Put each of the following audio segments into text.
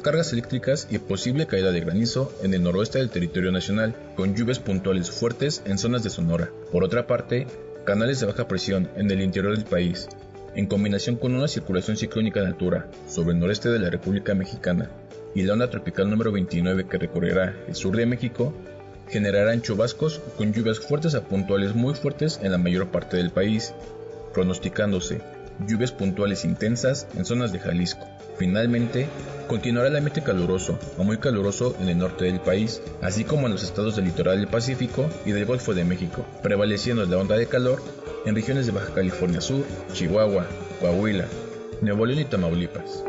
descargas eléctricas y posible caída de granizo en el noroeste del territorio nacional, con lluvias puntuales fuertes en zonas de Sonora. Por otra parte, canales de baja presión en el interior del país, en combinación con una circulación ciclónica de altura sobre el noreste de la República Mexicana y la onda tropical número 29 que recorrerá el sur de México, generarán chubascos con lluvias fuertes a puntuales muy fuertes en la mayor parte del país, pronosticándose lluvias puntuales intensas en zonas de Jalisco. Finalmente, continuará el ambiente caluroso o muy caluroso en el norte del país, así como en los estados del litoral del Pacífico y del Golfo de México, prevaleciendo la onda de calor en regiones de Baja California Sur, Chihuahua, Coahuila, Nuevo León y Tamaulipas.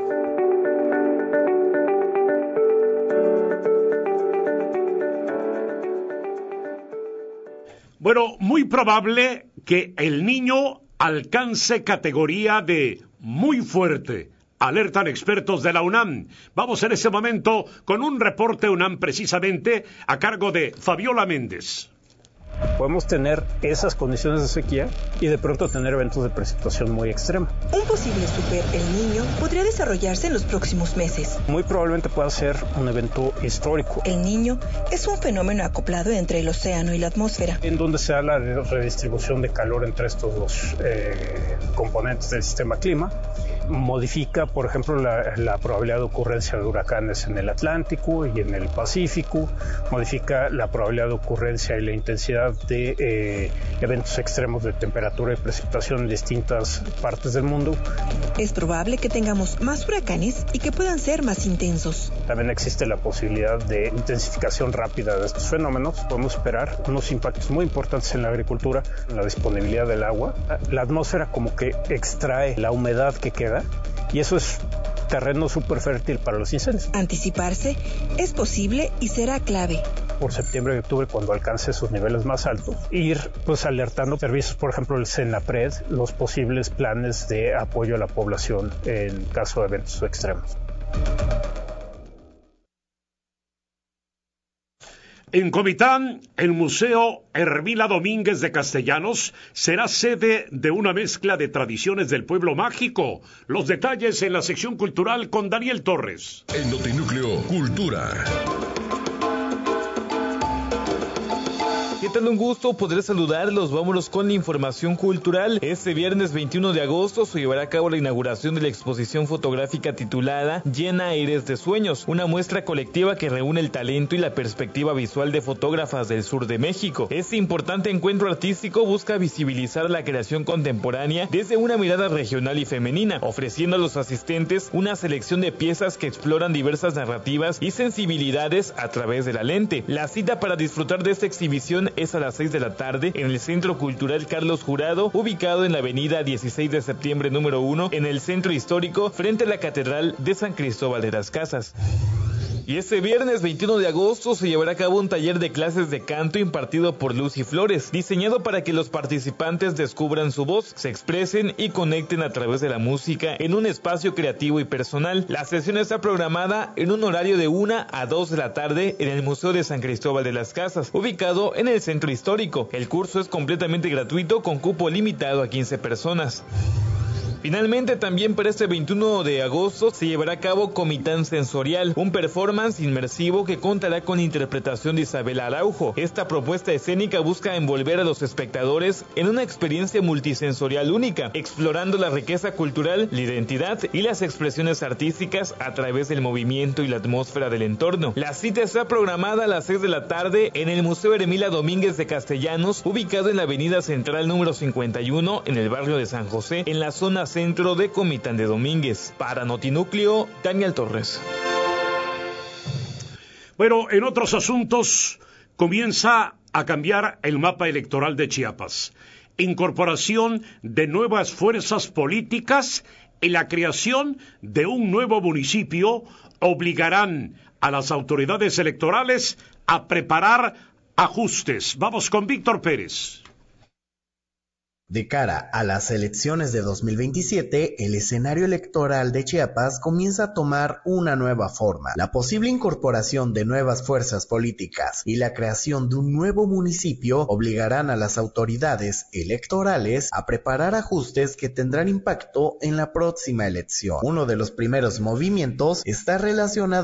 Bueno, muy probable que el Niño alcance categoría de muy fuerte. Alertan expertos de la UNAM. Vamos en ese momento con un reporte UNAM precisamente a cargo de Fabiola Méndez. Podemos tener esas condiciones de sequía y de pronto tener eventos de precipitación muy extrema. Un posible super El Niño podría desarrollarse en los próximos meses. Muy probablemente pueda ser un evento histórico. El Niño es un fenómeno acoplado entre el océano y la atmósfera, en donde se da la redistribución de calor entre estos dos componentes del sistema clima. Modifica, por ejemplo, la probabilidad de ocurrencia de huracanes en el Atlántico y en el Pacífico. Modifica la probabilidad de ocurrencia y la intensidad de eventos extremos de temperatura y precipitación en distintas partes del mundo. Es probable que tengamos más huracanes y que puedan ser más intensos. También existe la posibilidad de intensificación rápida de estos fenómenos. Podemos esperar unos impactos muy importantes en la agricultura, en la disponibilidad del agua. La atmósfera como que extrae la humedad que queda y eso es terreno súper fértil para los incendios. Anticiparse es posible y será clave. Por septiembre y octubre, cuando alcance sus niveles más altos, ir alertando servicios, por ejemplo el Senapred, los posibles planes de apoyo a la población en caso de eventos extremos. En Comitán, el Museo Hermila Domínguez de Castellanos será sede de una mezcla de tradiciones del pueblo mágico. Los detalles en la sección cultural con Daniel Torres. En Notinúcleo Cultura. ¿Qué tal? Un gusto poder saludarlos. Vámonos con la información cultural. Este viernes 21 de agosto se llevará a cabo la inauguración de la exposición fotográfica titulada Llena Eres de Sueños, una muestra colectiva que reúne el talento y la perspectiva visual de fotógrafas del sur de México. Este importante encuentro artístico busca visibilizar la creación contemporánea desde una mirada regional y femenina, ofreciendo a los asistentes una selección de piezas que exploran diversas narrativas y sensibilidades a través de la lente. La cita para disfrutar de esta exhibición es a las 6 de la tarde en el Centro Cultural Carlos Jurado, ubicado en la avenida 16 de septiembre número 1, en el Centro Histórico, frente a la Catedral de San Cristóbal de las Casas. Y este viernes 21 de agosto se llevará a cabo un taller de clases de canto impartido por Lucy Flores, diseñado para que los participantes descubran su voz, se expresen y conecten a través de la música en un espacio creativo y personal. La sesión está programada en un horario de 1 a 2 de la tarde en el Museo de San Cristóbal de las Casas, ubicado en el Centro Histórico. El curso es completamente gratuito con cupo limitado a 15 personas. Finalmente, también para este 21 de agosto se llevará a cabo Comitán Sensorial, un performance inmersivo que contará con interpretación de Isabela Araujo. Esta propuesta escénica busca envolver a los espectadores en una experiencia multisensorial única, explorando la riqueza cultural, la identidad y las expresiones artísticas a través del movimiento y la atmósfera del entorno. La cita está programada a las 6 de la tarde en el Museo Hermila Domínguez de Castellanos, ubicado en la avenida Central número 51, en el barrio de San José, en la zona centro de Comitán de Domínguez. Para Notinúcleo, Daniel Torres. Bueno, en otros asuntos, comienza a cambiar el mapa electoral de Chiapas. Incorporación de nuevas fuerzas políticas y la creación de un nuevo municipio obligarán a las autoridades electorales a preparar ajustes. Vamos con Víctor Pérez. De cara a las elecciones de 2027, el escenario electoral de Chiapas comienza a tomar una nueva forma. La posible incorporación de nuevas fuerzas políticas y la creación de un nuevo municipio obligarán a las autoridades electorales a preparar ajustes que tendrán impacto en la próxima elección. Uno de los primeros movimientos está relacionado